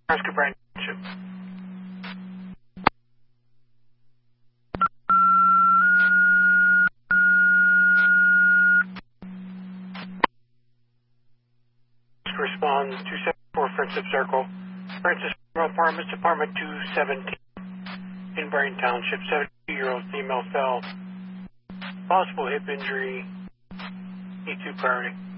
Oscar Bryan Township. Respond 274 Friendship Circle. Francis Apartments, Apartment 217 in Bryan Township. 72-year-old female fell. Possible hip injury. E2 priority.